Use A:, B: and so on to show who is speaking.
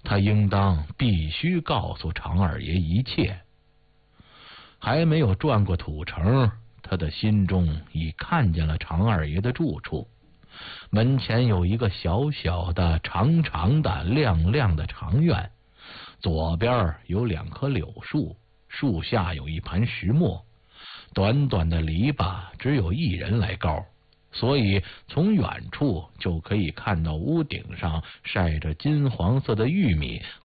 A: 他应当必须告诉常二爷一切。还没有转过土城，他的心中已看见了常二爷的住处。门前有一个小小的、长长的、亮亮的长院，左边有2棵柳树，树下有一盘石磨。短短的篱笆只有1人来高，所以从远处就可以看到屋顶上晒着金黄色的玉米